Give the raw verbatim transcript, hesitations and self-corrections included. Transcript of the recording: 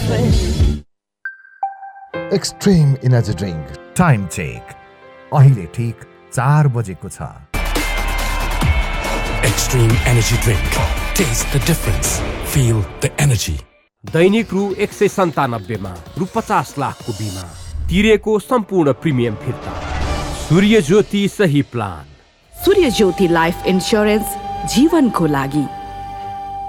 Extreme energy drink time check अहिले ठिक चार बजेको छ। Extreme Energy Drink. Taste the difference. Feel the energy. दैनिक रु एक सय सन्तानब्बेमा रु पचास लाखको बिमा तिरेको सम्पूर्ण प्रिमियम फिर्ता। सूर्य ज्योति सही प्लान। सूर्य ज्योति लाइफ इन्स्योरेन्स जीवनको लागि।